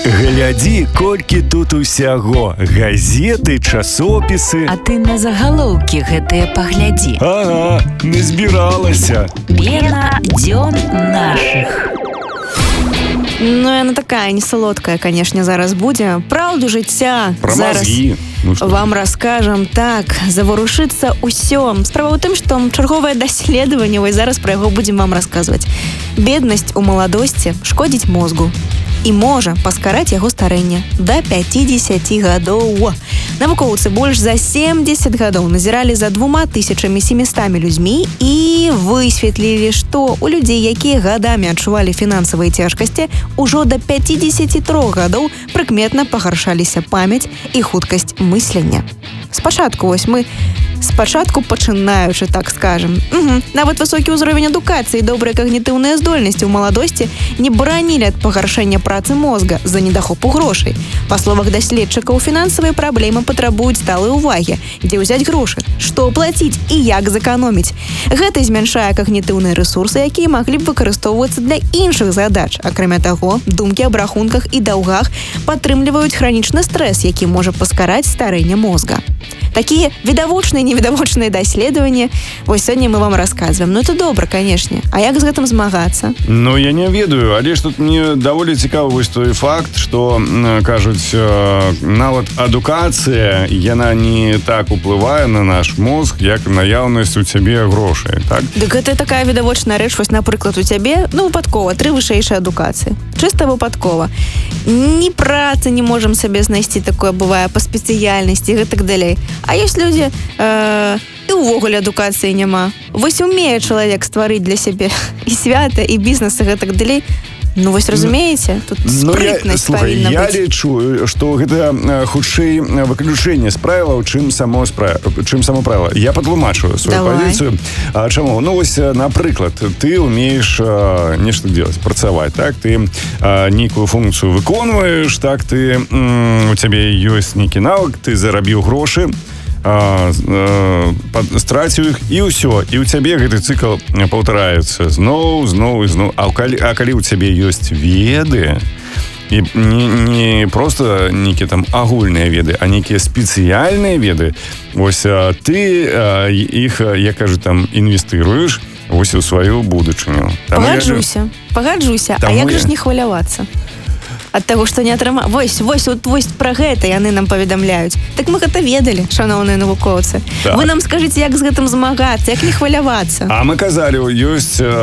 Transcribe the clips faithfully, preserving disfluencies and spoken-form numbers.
Глядзі, колькі тут усяго. Газеты, часопісы. А ты на загалоўкі гэтыя паглядзі. Ага, не збіралася. Пена дзён нашых. Ну, яна такая не салодкая, конечно, зараз будзе. Праўду жыцця. Пра мазгі. Ну, вам раскажам так, заварушыцца ўсё. Справа ў тым, што чарговае даследаванне, вось зараз пра яго будзем вам расказваць. Беднасць у маладосці шкодзіць мозгу і можа паскараць яго старэнне да пяцідзесяці гадоў. Навукоўцы больш за семдзесят гадоў назіралі за двума тысячамі семістамі людзьмі і высветлілі, што у людзей, якія гадамі адчувалі фінансавыя цяжкасці, ужо да пяцідзесяці трох гадоў прыкметна пагаршаліся памяць і хуткасць мыслення. Спачатку вось мы спачатку пачынаючы, так скажем. Угу. Нават высокі ўзровень адукацыі і добрыя кагнітыўныя здольнасці ў маладосці не баранілі ад пагаршэння працы мозга з-за недахопу грошай. Па словах даследчыкаў, фінансавыя праблемы патрабуюць сталай увагі, дзе ўзяць грошы, што плаціць і як зэканоміць. Гэта змяншае кагнітыўныя рэсурсы, якія маглі б выкарыстоўвацца для іншых задач. Акрамя таго, думкі аб рахунках і даўгах падтрымліваюць хранічны стрэс, які можа паскараць старэнне мозга. Такія відавочныя і невідавочныя даследаванні вось сёння мы вам расказваем. Ну, это добра, канешне. А як з гэтым змагацца? Ну, я не ведаю, але ж тут мне даволі цікавы вось той факт, што, кажуць, нават адукацыя, яна не так уплывае на наш мозг, як наяўнасць у цябе грошай, так? Дык гэта такая відавочная рэч, вось, напрыклад, у цябе, ну, выпадкова, тры вышэйшыя адукацыі. Чыста выпадкова. Ні працы не можам сабе знайсці, такое бывае, па спецыяльнасці і гэтак далей. А ёсць людзі, э, і ўвогуле адукацыі няма. Вось умее чалавек стварыць для сябе і свята, і бізнес, і гэтак далей. Ну, вось разумееце, тут спрытнасць ну, павінна я, быць. Я лічу, што гэта хутчэй выключэнне з правілаў, чым само, спра... чым само правіла. Я патлумачу сваю Давай. пазіцыю. А чаму? Ну, вось, напрыклад, ты ўмееш а, нешта делать, працаваць, так? Ты а, нейкую функцыю выконваеш, так? Ты, м, у цябе ёсць нейкі навык, ты зарабіў грошы, А, а, страціў іх і ўсё, і ў цябе гэты цыкл паўтараецца зноў, зноў і зноў. А калі, а калі ў цябе ёсць веды, і не, не просто нейкія там агульныя веды, а нейкія спецыяльныя веды, вось а, ты а, іх, як кажу, там інвестыруеш вось у сваю будучыню. Пагаджуся, пагаджуся. А як я... ж не хвалявацца? Ад таго, што не атрымаў. Вось, вось, вот, вось пра гэта яны нам паведамляюць. Так мы гэта ведалі, шаноўныя навукоўцы. Так. Вы нам скажыце, як з гэтым змагацца, як не хвалявацца. А мы казалі, ёсць э,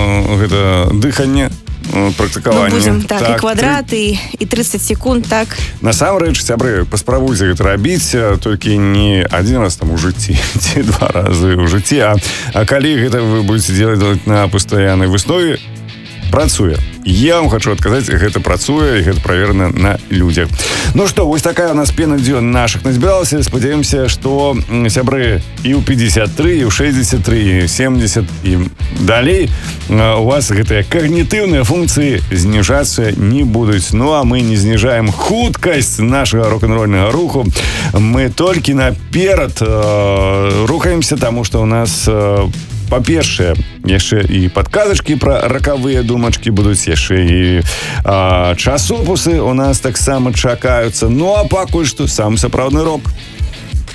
гэта дыханне, практыкаванне. Мы будзем, так, так, і квадрат, ты... і, і тридцать секунд, так. Насамрэч, сябры, паспрабуйце гэта рабіць, толькі не адзін раз там у жыцці, ці два разы ў жыцці, а, а калі гэта вы будзеце делать на пастаяннай выснове, працуе. Я вам хочу адказаць, гэта працуе, і гэта праверана на людзях. Ну што, вось такая у нас пена дзён нашых назбіралася. Спадзяёмся, што сябры і ў пятьдесят три, і ў шестьдесят три, і семьдесят, і далей у вас гэтыя кагнітыўныя функцыі зніжацца не будуць. Ну, а мы не зніжаем хуткасць нашага рок-н-рольнага руху. Мы толькі наперад э, рухаемся, таму што у нас э, па-першае, яшчэ і падказачкі пра ракавыя думачкі будуць, яшчэ і а, часопусы у нас таксама чакаюцца. Ну, а пакуль што сам сапраўдны рок.